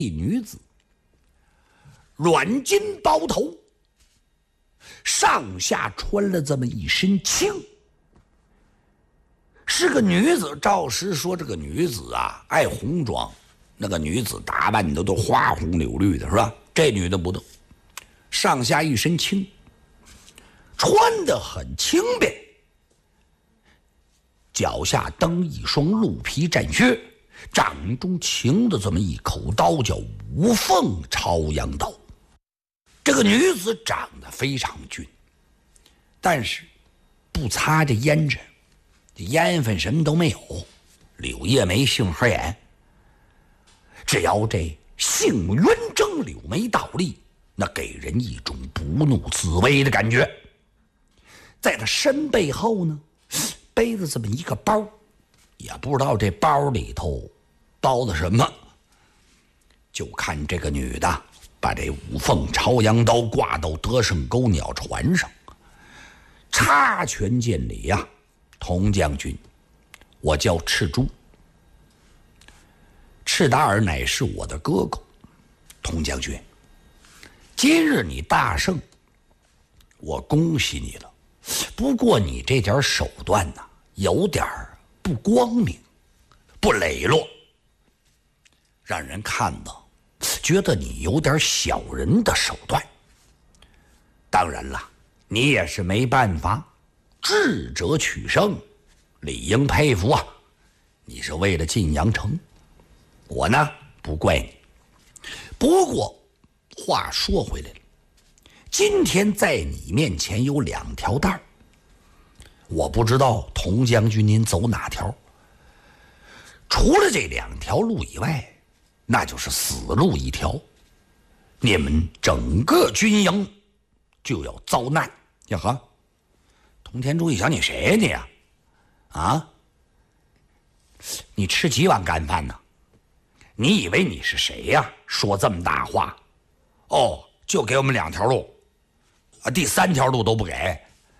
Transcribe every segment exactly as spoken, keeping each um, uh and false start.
一女子，软金包头，上下穿了这么一身青，是个女子。赵石说这个女子啊爱红妆，那个女子打扮的都花红柳绿的，是吧？这女的不动，上下一身青，穿得很轻便，脚下蹬一双鹿皮战靴，掌中擎的这么一口刀，叫无凤朝阳刀。这个女子长得非常俊，但是不擦这胭脂，这烟粉什么都没有，柳叶眉、杏核眼，只要这杏渊正柳眉倒立，那给人一种不怒自威的感觉。在他身背后呢，背着这么一个包，也不知道这包里头包的什么。就看这个女的把这五凤朝阳刀挂到德胜沟鸟船上，插拳见礼呀、啊，童将军，我叫赤珠，赤达尔乃是我的哥哥。童将军，今日你大胜，我恭喜你了。不过你这点手段呢、啊，有点不光明，不磊落，让人看到觉得你有点小人的手段。当然了，你也是没办法，智者取胜，理应佩服啊。你是为了晋阳城，我呢不怪你。不过话说回来了，今天在你面前有两条道，我不知道童将军您走哪条。除了这两条路以外，那就是死路一条，你们整个军营就要遭难呀！哈，童天柱一想，你谁你呀？啊，你吃几碗干饭呢？你以为你是谁呀？说这么大话？哦，就给我们两条路，啊，第三条路都不给，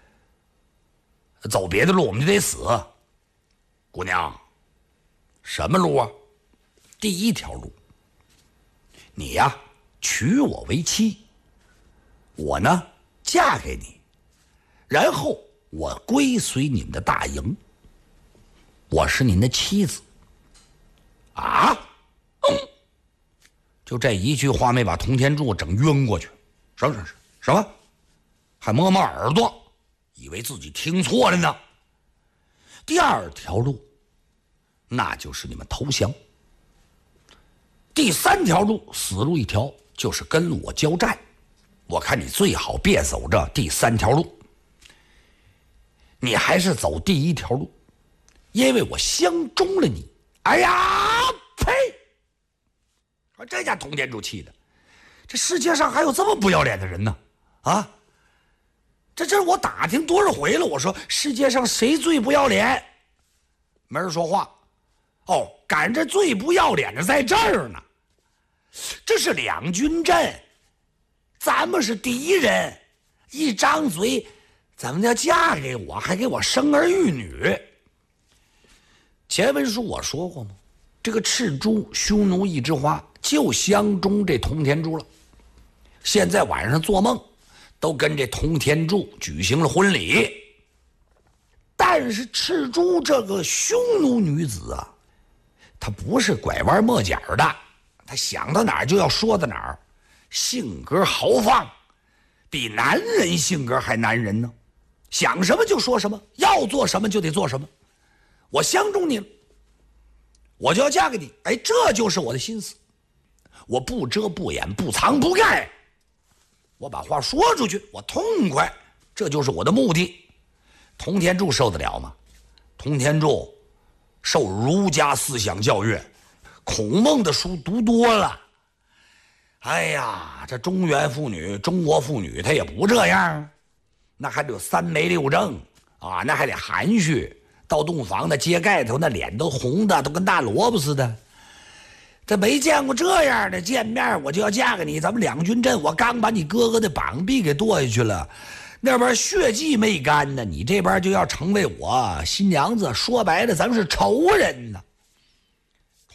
走别的路我们就得死。姑娘，什么路啊？第一条路，你呀娶我为妻，我呢嫁给你，然后我归随你们的大营，我是您的妻子。啊、嗯、就这一句话没把童天柱整晕过去。什么什么什么？还摸摸耳朵，以为自己听错了呢。第二条路，那就是你们投降。第三条路，死路一条，就是跟我交战。我看你最好别走这第三条路，你还是走第一条路，因为我相中了你。哎呀，呸！这家童天柱气的，这世界上还有这么不要脸的人呢？啊！这这我打听多少回了，我说世界上谁最不要脸？没人说话。哦，赶着最不要脸的在这儿呢。这是两军阵，咱们是敌人，一张嘴咱们要嫁给我，还给我生儿育女。前文书我说过吗？这个赤珠匈奴一枝花就相中这童天柱了，现在晚上做梦都跟这童天柱举行了婚礼。但是赤珠这个匈奴女子啊，她不是拐弯抹角的，她想到哪儿就要说到哪儿，性格豪放，比男人性格还男人呢，想什么就说什么，要做什么就得做什么。我相中你了，我就要嫁给你。哎，这就是我的心思，我不遮不掩，不藏不盖，我把话说出去，我痛快，这就是我的目的。童天柱受得了吗？童天柱受儒家思想教育，孔孟的书读多了。哎呀，这中原妇女，中国妇女她也不这样，那还得有三媒六证啊，那还得含蓄，到洞房的揭盖头，那脸都红的，都跟大萝卜似的。这没见过这样的，见面我就要嫁给你，咱们两军阵，我刚把你哥哥的膀臂给剁下去了，那边血迹没干呢，你这边就要成为我新娘子，说白了咱们是仇人呢。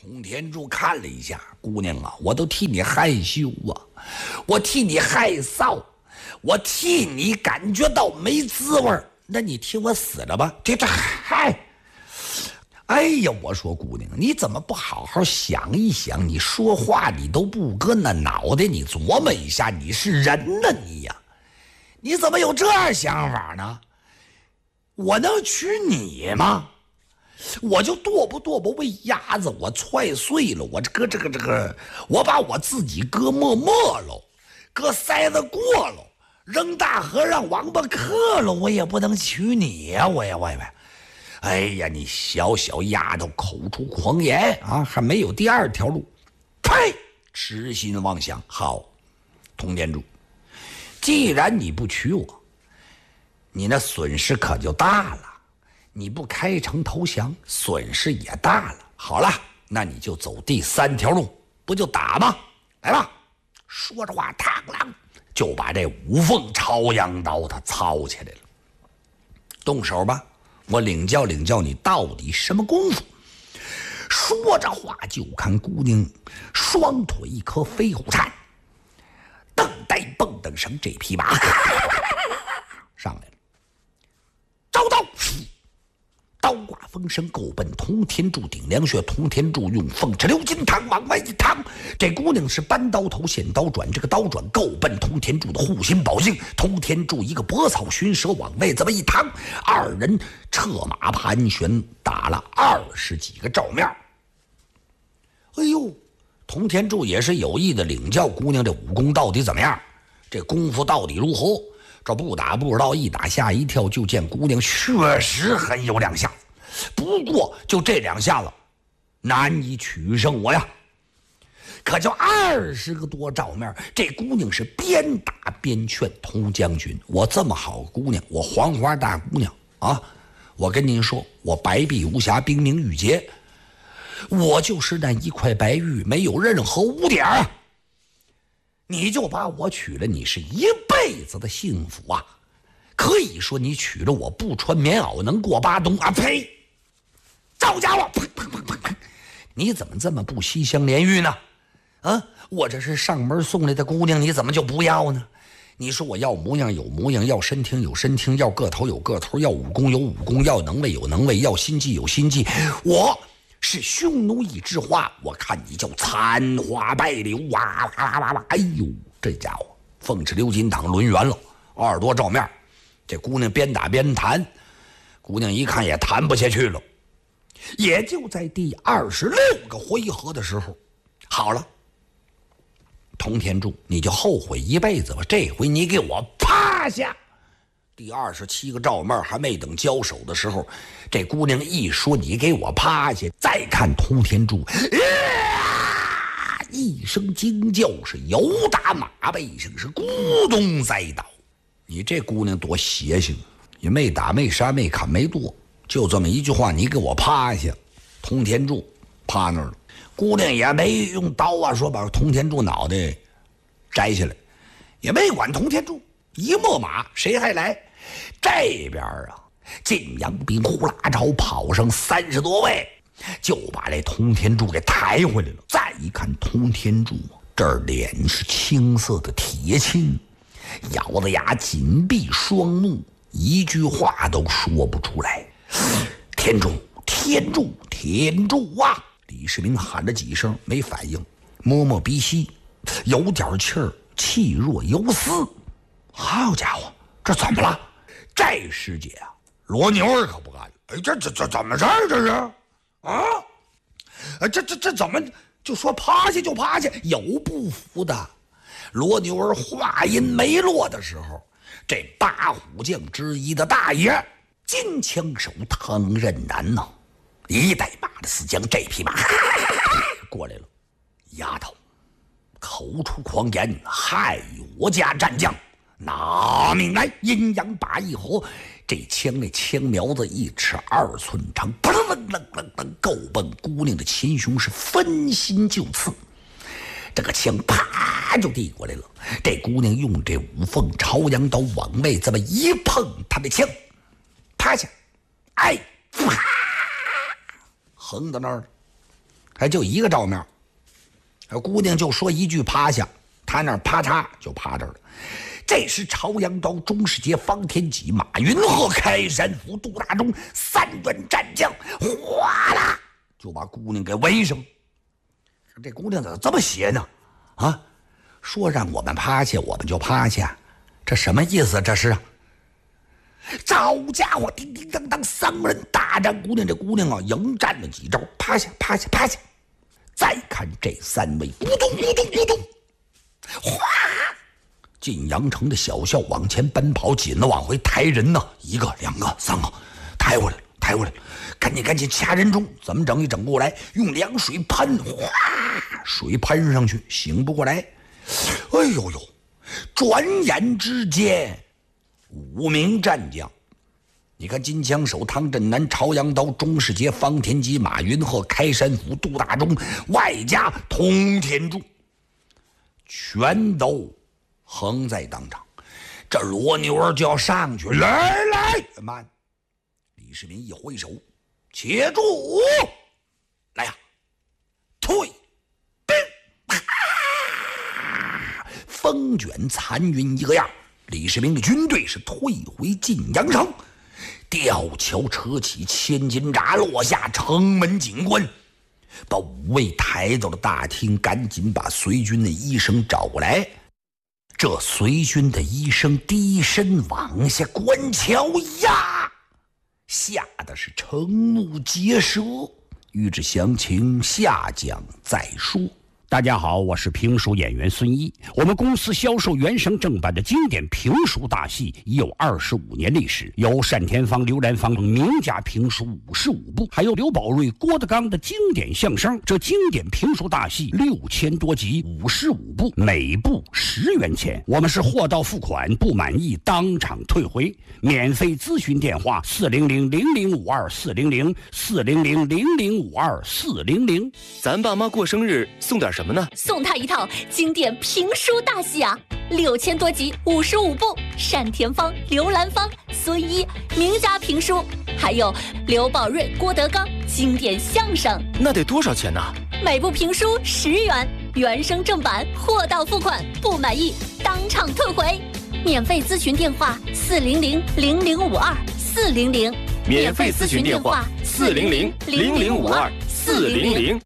通天柱看了一下，姑娘啊，我都替你害羞啊，我替你害臊，我替你感觉到没滋味儿。那你替我死了吧？这这嗨！哎呀，我说姑娘，你怎么不好好想一想？你说话你都不搁那脑袋，你琢磨一下，你是人呢你呀？你怎么有这样想法呢？我能娶你吗？我就剁不剁不喂鸭子，我踹碎了，我这个这个这个，我把我自己割沫沫喽，割塞子过喽，扔大河让王八克了，我也不能娶你呀、啊！我呀，我呀，哎呀，你小小丫头口出狂言啊，还没有第二条路，呸！痴心妄想。好，通天柱，既然你不娶我，你那损失可就大了。你不开城投降，损失也大了。好了，那你就走第三条路，不就打吗？来吧！说着话，螳螂就把这五凤朝阳刀他操起来了。动手吧，我领教领教你到底什么功夫。说着话，就看姑娘双腿一颗飞虎颤，蹬带蹦蹬声，这匹马上来了，招刀！刀挂风声，够奔通天柱顶梁穴。通天柱用凤池鎏金堂往外一趟，这姑娘是搬刀头现刀转，这个刀转够奔通天柱的护心宝镜。通天柱一个搏草寻蛇往外这么一趟，二人策马盘旋，打了二十几个照面。哎呦，通天柱也是有意的领教姑娘这武功到底怎么样，这功夫到底如何。这不打不知道，一打吓一跳，就见姑娘确实很有两下子，不过就这两下子难以取胜我呀。可就二十个多照面，这姑娘是边打边劝通将军：我这么好姑娘，我黄花大姑娘啊，我跟您说，我白璧无瑕，冰明玉洁，我就是那一块白玉，没有任何污点啊。你就把我娶了，你是一辈子的幸福啊！可以说你娶了我不穿棉袄能过巴东啊！呸！赵家伙，砰砰砰砰砰！你怎么这么不惜香莲玉呢？啊，我这是上门送来的姑娘，你怎么就不要呢？你说我要模样有模样，要身听有身听，要个头有个头，要武功有武功，要能为有能为，要心计有心计，我是匈奴一枝花，我看你就残花败柳啊！哇哇哇哇！哎呦，这家伙凤池鎏金堂抡圆了，二十多照面，这姑娘边打边弹，姑娘一看也弹不下去了。也就在第二十六个回合的时候，好了，通天柱，你就后悔一辈子吧！这回你给我趴下！第二十七个照面还没等交手的时候，这姑娘一说你给我趴下，再看通天柱，啊、一声惊叫，是由打马背上是咕咚栽倒。你这姑娘多邪性，也没打没杀没砍没剁，就这么一句话，你给我趴下。通天柱趴那儿了，姑娘也没用刀啊说把通天柱脑袋摘下来，也没管通天柱，一摸马谁还来？这边啊，晋阳兵呼啦朝跑上三十多位，就把这通天柱给抬回来了。再一看通天柱，这儿脸是青色的铁青，咬着牙紧闭双目，一句话都说不出来。天柱，天柱，天柱啊！李世民喊了几声没反应，摸摸鼻息，有点气儿，气若游丝。好家伙，这怎么了？这师姐啊，罗牛儿可不干了。哎，这这这怎么事儿？这是啊？哎，这这这怎么就说趴下就趴下？有不服的。罗牛儿话音没落的时候，这八虎将之一的大爷金枪手汤任南呐，一带马的死将这匹马过来了。丫头，口出狂言，害我家战将，拿命来！阴阳把一合，这枪那枪苗子一尺二寸长，扑棱棱棱棱，够奔姑娘的前胸，是分心就刺。这个枪啪就递过来了，这姑娘用这五凤朝阳刀往外这么一碰，她的枪趴下，哎，啪，横到那儿了。 还就一个照面。姑娘就说一句趴下，他那儿啪嚓就趴这儿了。这时朝阳刀、钟世杰、方天戟、马云和开山府、杜大忠三员战将，哗啦就把姑娘给围上。这姑娘怎么这么邪呢？啊，说让我们趴下，我们就趴下，这什么意思？这是？好家伙，叮叮当当，三人大战。姑娘这姑娘啊，迎战了几招，趴下，趴下，趴下。再看这三位，咕咚咕咚咕咚，哗！进阳城的小校往前奔跑，紧的往回抬人呢，一个、两个、三个，抬过来了，抬过来了，赶紧赶紧掐人中，怎么整一整过来？用凉水喷，哗，水喷上去，醒不过来。哎呦呦！转眼之间，五名战将，你看金枪手汤振南、朝阳刀、钟世杰、方天戟、马云鹤、开山府、杜大忠，外加通天柱，全都横在当场。这罗牛儿就要上去，来来，慢！李世民一挥手，且住！来呀，退兵！风卷残云一个样，李世民的军队是退回晋阳城。吊桥扯起，千斤闸落下，城门紧关。把五位抬到了大厅，赶紧把随军的医生找过来。这随军的医生低身往下观瞧呀，吓得是瞠目结舌。欲知详情，下讲再说。 大家好，我是评书演员孙一。我们公司销售原声正版的经典评书大戏已有二十五年历史，有单田芳、刘兰芳等名家评书五十五部，还有刘宝瑞、郭德纲的经典相声。这经典评书大戏六千多集，五十五部，每部十元钱。我们是货到付款，不满意当场退回。免费咨询电话：四零零零零五二四零零四零零零零五二四零零。 咱爸妈过生日送点什么呢？ 送他一套经典评书大戏啊，六千多集，五十五部，单田芳、刘兰芳、孙一名家评书，还有刘宝瑞、郭德纲经典相声。 那得多少钱呢？ 每部评书十元，原声正版，货到付款，不满意当场退回。免费咨询电话：四零零零零五二四零零。 免费咨询电话：四零零零零五二四零零。